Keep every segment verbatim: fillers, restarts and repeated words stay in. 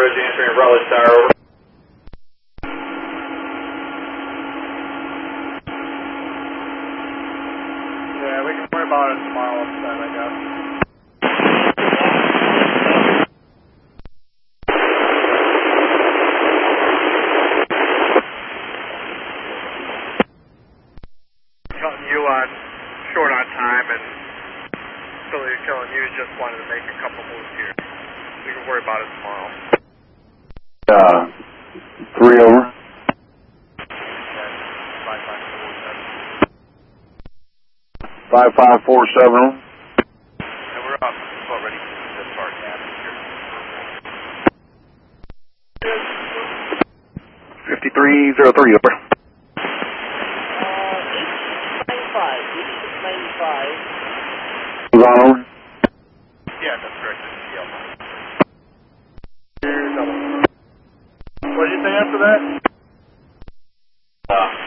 Bridge, answering Rutledge Tower, over. Yeah, we can worry about it tomorrow instead, I guess. Killing you on short on time, and Billy killing you just wanted to make a couple moves here. We can worry about it tomorrow. Uh, three over. Five five four seven. And we're up already this far here. Fifty-three zero three over. Uh, eighty-six ninety-five. eighty-six ninety-five. Who's on over? Yeah, that's correct. What did you say after that? Uh,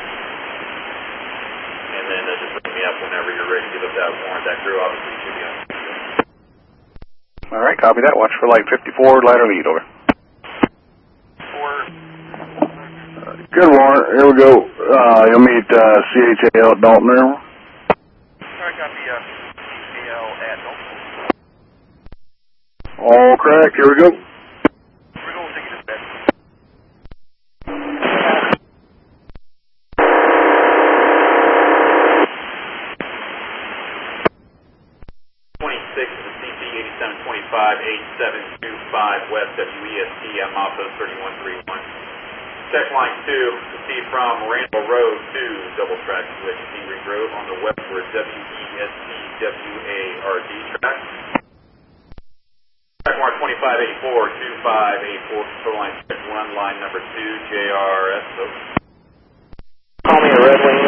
and then uh, just bring me up whenever you're ready to give up that warrant. That crew obviously should be on. All right, copy that. Watch for light fifty-four, ladder lead over. Or Uh, good warrant. Here we go. Uh, you'll meet uh, C H A L at Dalton there. I got the uh, C A L at Dalton. All correct. Here we go. We're going to take it to bed. twenty-six to the C P eighty-seven twenty-five, eighty-seven twenty-five West W E S T, I'm also thirty-one thirty-one. Check line two, proceed from Randall Road to double track switch King Ring Road on the westward W E S T W A R D track. Track mark twenty-five eighty-four, twenty-five eighty-four, control line check one, line number two, J R S. Call me a Red Wing